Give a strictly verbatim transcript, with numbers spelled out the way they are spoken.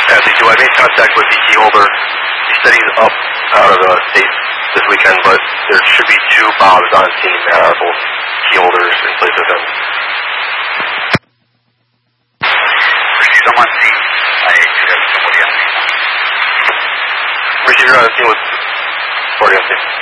S C two, I made contact with the key holder. He said he's up out of the state this weekend, but there should be two Bobs on his team that are both key holders in place of him. Someone see, I do have somebody on the team. Richard, you're on the team with forty on the team.